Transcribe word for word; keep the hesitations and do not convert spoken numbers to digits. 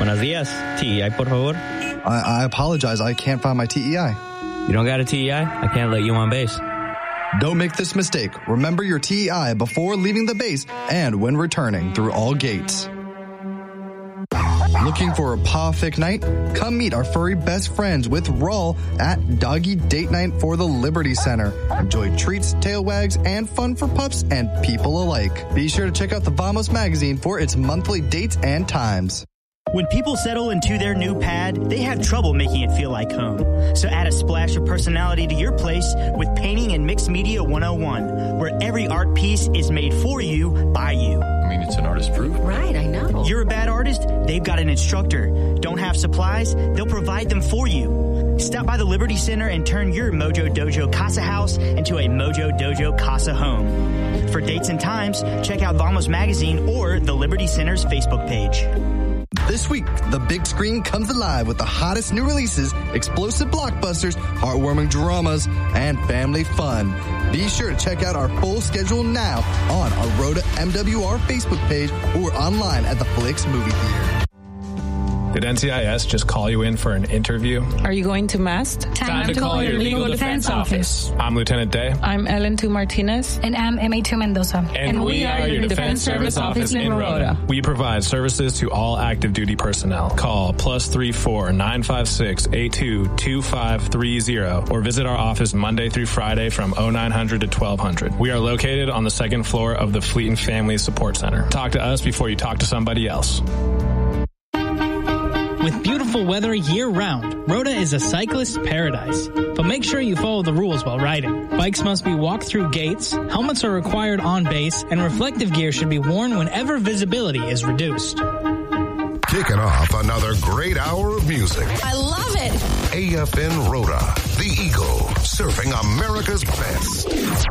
Buenos días. T E I, por favor. I, I apologize. I can't find my T E I. You don't got a T E I? I can't let you on base. Don't make this mistake. Remember your T E I before leaving the base and when returning through all gates. Looking for a paw-fic night? Come meet our furry best friends with Rawl at Doggy Date Night for the Liberty Center. Enjoy treats, tail wags, and fun for pups and people alike. Be sure to check out the Vamos magazine for its monthly dates and times. When people settle into their new pad, they have trouble making it feel like home. So add a splash of personality to your place with Painting and Mixed Media one oh one, where every art piece is made for you, by you. I mean, it's an artist proof. Right, I know. You're a bad artist? They've got an instructor. Don't have supplies? They'll provide them for you. Stop by the Liberty Center and turn your Mojo Dojo Casa house into a Mojo Dojo Casa home. For dates and times, check out Vamos magazine or the Liberty Center's Facebook page. This week, the big screen comes alive with the hottest new releases, explosive blockbusters, heartwarming dramas, and family fun. Be sure to check out our full schedule now on our Rhoda M W R Facebook page or online at the Flix Movie Theater. Did N C I S just call you in for an interview? Are you going to MAST? Time, Time to, to call, call your legal defense, defense office. office. I'm Lieutenant Day. I'm Ellen Tu Martinez. And I'm M A two Mendoza. And, and we, we are your Defense, defense Service Office in Rhoda. We provide services to all active duty personnel. Call plus three four nine five six eight two two five three zero or visit our office Monday through Friday from oh nine hundred to twelve hundred. We are located on the second floor of the Fleet and Family Support Center. Talk to us before you talk to somebody else. With beautiful weather year-round, Rhoda is a cyclist's paradise. But make sure you follow the rules while riding. Bikes must be walked through gates, helmets are required on base, and reflective gear should be worn whenever visibility is reduced. Kicking off another great hour of music. I love it. A F N Rhoda, the Eagle, surfing America's best.